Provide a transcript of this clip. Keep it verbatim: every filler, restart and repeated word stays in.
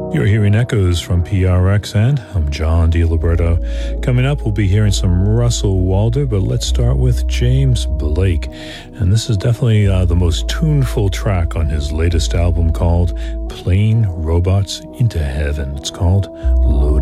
You're hearing echoes from P R X, and I'm John DiLiberto. Coming up, we'll be hearing some Russell Walder, but let's start with James Blake. And this is definitely uh, the most tuneful track on his latest album called Plane Robots into Heaven. It's called Loaded.